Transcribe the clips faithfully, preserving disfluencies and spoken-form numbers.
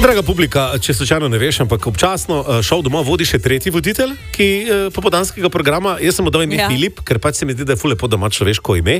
Draga publika, če slučajno ne veš, ampak občasno šov domov vodi še tretji voditelj, ki popoldanskega programa. Jaz sem mu dal ime ja. Filip, ker pač se mi zdi, da je ful lepo doma človeško ime.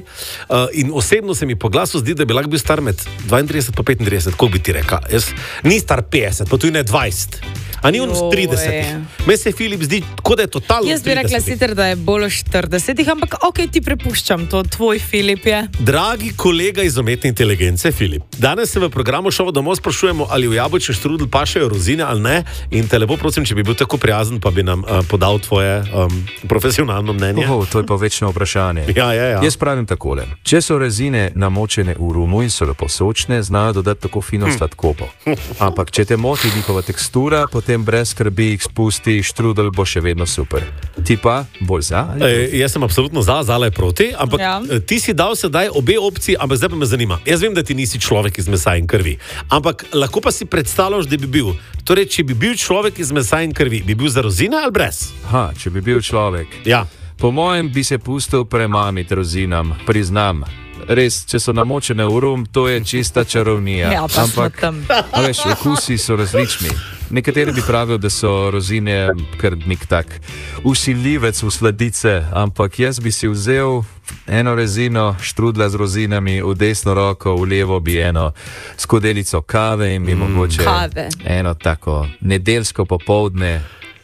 In osebno se mi po glasu zdi, da bi lahko bil star med dvaintrideset pa petintrideset, koliko bi ti rekel? Jaz ni star petdeset, pa tudi ne dvajset. A ni on v tridesetih. Meni se Filip zdi, kot da je totalno Jaz bi rekla sicer, da je bolj v štiridesetih, ampak ok, ti prepuščam to, tvoj Filip je. Dragi kolega iz umetne inteligence, Filip, danes se v programu Šova domov sprašujemo, ali v jabolčni štrudel pašejo rozine ali ne, in te lepo prosim, če bi bil tako prijazen, pa bi nam uh, podal tvoje um, profesionalno mnenje. Oho, to je pa večno vprašanje. Ja, ja, ja. Jaz pravim takole. Če so rezine namočene v rumu in so lepo sočne, znajo dodati tako fino sladkobo. Ampak če te moti njihova tekstura, potem brez skrbi jih spusti, štrudel bo še vedno super. Ti pa bolj za? E, jaz sem absolutno za, Zala je proti, ampak ja. Ti si dal sedaj obe opciji, ampak zdaj pa me zanima. Jaz vem, da ti nisi človek iz mesa in krvi, ampak lahko pa si predstavljaš, da bi bil. Torej, če bi bil človek iz mesa in krvi, bi bil za rozine ali brez? Ha, če bi bil človek. Ja. Po mojem bi se pustil premamiti rozinam, priznam. Res, če so namočene v rum, to je čista čarovnija. Ja, pa ampak, a veš, okusi so različni. Nekateri bi pravili, da so rozine kar nek tak usiljivec v sladice, ampak jaz bi si vzel eno rezino štrudla z rozinami v desno roko, v levo bi eno skodelico kave in bi mm. mogoče kave. Eno tako nedeljsko popoldne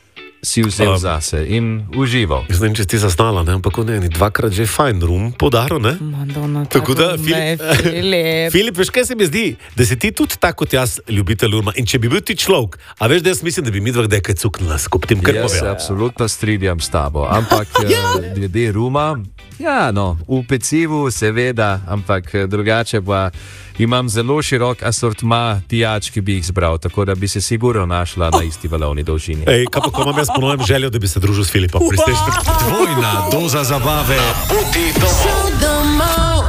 si vzel um, zase in užival. Jaz ne vem, če ti zaznala, ne? Ampak on je dvakrat že fajn rum podaril, ne? Madonna, tako da, Filip, Filip. Filip, veš, kaj se mi zdi? Da si ti tudi tako kot jaz ljubitelj ruma. In če bi bil ti človek, a veš, da jaz mislim, da bi mi dva dekaj cuknila skupaj tem krpovem. Jaz se absolutno strinjam s tabo, ampak ja. glede ruma, ja, no, v pecivu seveda, ampak drugače pa imam zelo širok asortma pijač, ki bi jih zbral, tako da bi se sigurno našla oh. na isti valovni dolžini. Ej, kaj pa, ko imam jaz ponovim željo, da bi se družil s Filipom? Dvojna doza zabave. Poti domov.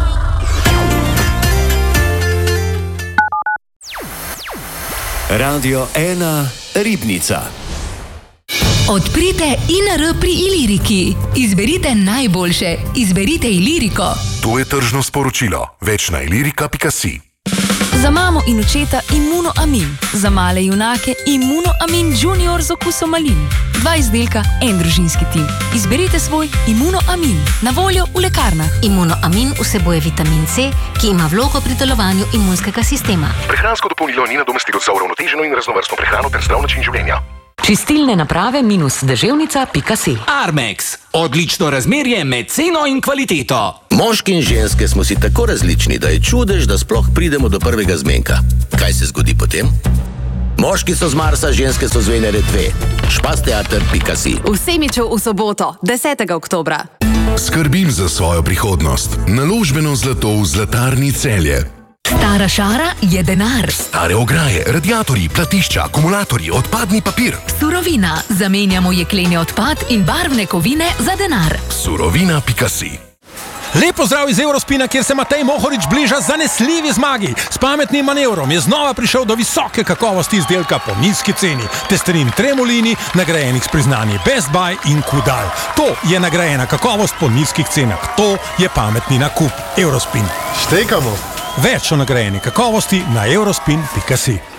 Radio ena Ribnica. Odprite I N R pri Iliriki. Izberite najboljše. Izberite Iliriko. To je tržno sporočilo. Več na ilirika pika si. Za mamo in očeta Immunoamin. Za male junake Immunoamin Junior z okusom malin. Dva izdelka, en družinski tim. Izberite svoj Immunoamin. Na voljo v lekarnah. Immunoamin vsebuje vitamin C, ki ima vlogo pri delovanju imunskega sistema. Prehransko dopolnilo ni nadomestilo za uravnoteženo in raznovrstno prehrano ter zdrav način življenja. Čistilne naprave minus deževnica pika si. Armex. Odlično razmerje med ceno in kvaliteto. Moški in ženske smo si tako različni, da je čudež, da sploh pridemo do prvega zmenka. Kaj se zgodi potem? Moški so z Marsa, ženske so z Venere dve. špasteater pika si. V Semiču v soboto, desetega oktobra. Skrbim za svojo prihodnost. Naložbeno zlato v Zlatarni Celje. Stara šara je denar. Stare ograje, radiatorji, platišča, akumulatorji, odpadni papir. Surovina. Zamenjamo jekleni odpad in barvne kovine za denar. Surovina pika si. Lep pozdrav iz Eurospina, kjer se Matej Mohorič bliža zanesljivi zmagi. S pametnim manevrom je znova prišel do visoke kakovosti izdelka po nizki ceni. Testerin Tremolini, nagrajenih s priznanji Best Buy in Kudal. To je nagrajena kakovost po nizkih cenah. To je pametni nakup. Eurospin. Štekamo. Več o nagrajeni kakovosti na eurospin pika si.